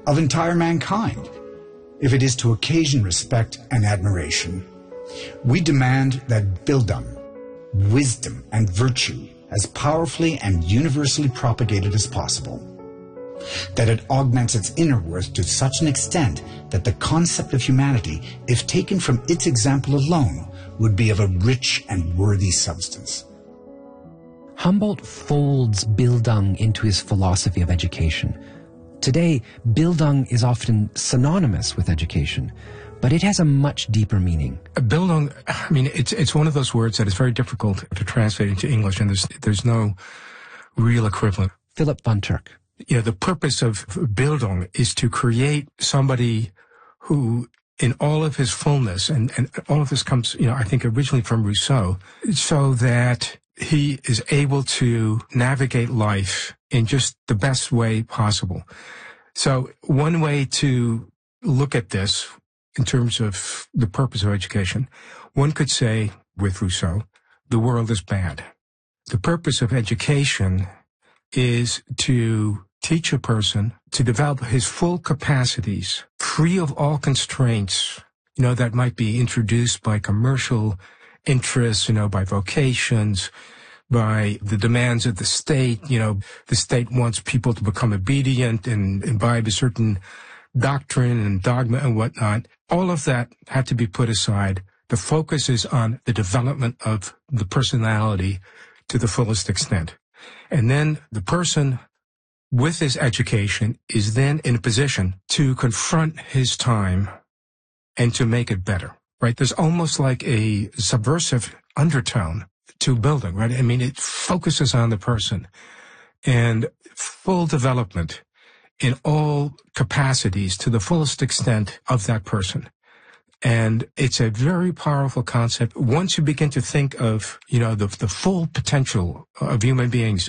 of entire mankind. If it is to occasion respect and admiration, we demand that Bildung, wisdom and virtue, as powerfully and universally propagated as possible, that it augments its inner worth to such an extent that the concept of humanity, if taken from its example alone, would be of a rich and worthy substance. Humboldt folds Bildung into his philosophy of education. Today, Bildung is often synonymous with education, but it has a much deeper meaning. Bildung, I mean, it's one of those words that is very difficult to translate into English, and there's no real equivalent. Philip von Turk. You know, the purpose of Bildung is to create somebody who, in all of his fullness, and all of this comes, you know, I think originally from Rousseau, so that he is able to navigate life in just the best way possible. So one way to look at this in terms of the purpose of education, one could say, with Rousseau, the world is bad. The purpose of education is to teach a person to develop his full capacities, free of all constraints, you know, that might be introduced by commercial interests, you know, by vocations, by the demands of the state. You know, the state wants people to become obedient and imbibe a certain doctrine and dogma and whatnot. All of that had to be put aside. The focus is on the development of the personality to the fullest extent. And then the person with his education is then in a position to confront his time and to make it better, right? There's almost like a subversive undertone to Bildung, right? I mean, it focuses on the person and full development in all capacities to the fullest extent of that person. And it's a very powerful concept. Once you begin to think of, you know, the full potential of human beings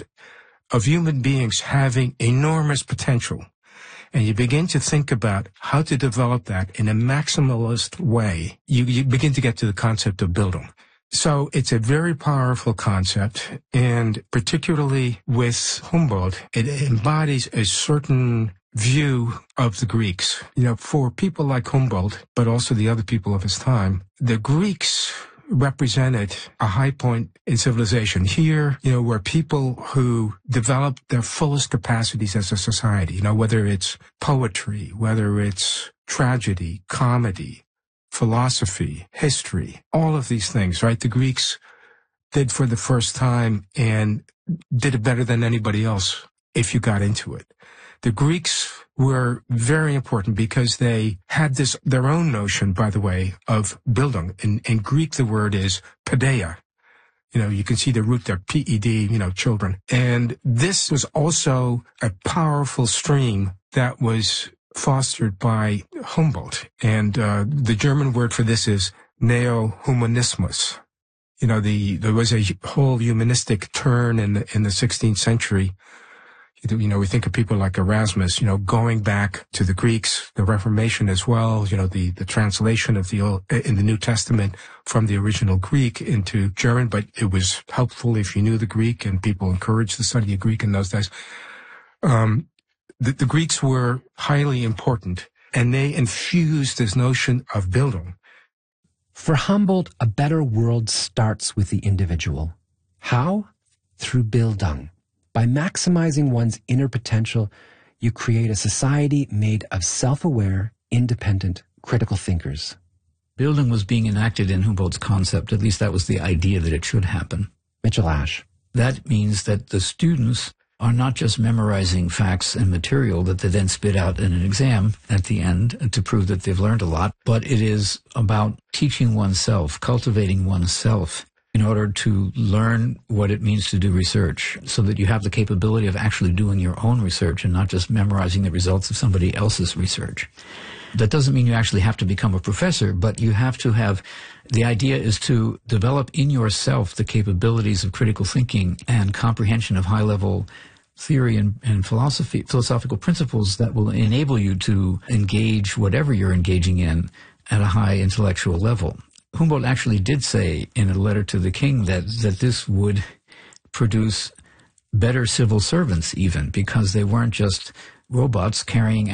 having enormous potential, and you begin to think about how to develop that in a maximalist way, you begin to get to the concept of Bildung. So it's a very powerful concept, and particularly with Humboldt, it embodies a certain view of the Greeks. You know, for people like Humboldt, but also the other people of his time, the Greeks represented a high point in civilization. Here, you know, were people who developed their fullest capacities as a society, you know, whether it's poetry, whether it's tragedy, comedy, philosophy, history, all of these things, right? The Greeks did for the first time and did it better than anybody else if you got into it. The Greeks were very important because they had their own notion, by the way, of Bildung. In Greek, the word is paideia. You know, you can see the root there, P-E-D, you know, children. And this was also a powerful stream that was fostered by Humboldt. And the German word for this is neo-humanismus. You know, there was a whole humanistic turn in the 16th century. You know, we think of people like Erasmus, you know, going back to the Greeks, the Reformation as well, you know, the translation of in the New Testament from the original Greek into German, but it was helpful if you knew the Greek, and people encouraged the study of Greek in those days. The Greeks were highly important, and they infused this notion of Bildung. For Humboldt, a better world starts with the individual. How? Through Bildung. By maximizing one's inner potential, you create a society made of self-aware, independent, critical thinkers. Bildung was being enacted in Humboldt's concept. At least that was the idea that it should happen. Mitchell Ash. That means that the students are not just memorizing facts and material that they then spit out in an exam at the end to prove that they've learned a lot, but it is about teaching oneself, cultivating oneself, in order to learn what it means to do research, so that you have the capability of actually doing your own research and not just memorizing the results of somebody else's research. That doesn't mean you actually have to become a professor, but you have to have, the idea is to develop in yourself the capabilities of critical thinking and comprehension of high-level theory and philosophical principles that will enable you to engage whatever you're engaging in at a high intellectual level. Humboldt actually did say in a letter to the king that this would produce better civil servants even, because they weren't just robots carrying